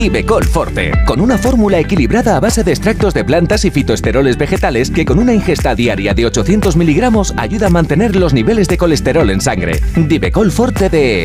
Divecol Forte, con una fórmula equilibrada a base de extractos de plantas y fitoesteroles vegetales que con una ingesta diaria de 800 miligramos ayuda a mantener los niveles de colesterol en sangre. Divecol Forte de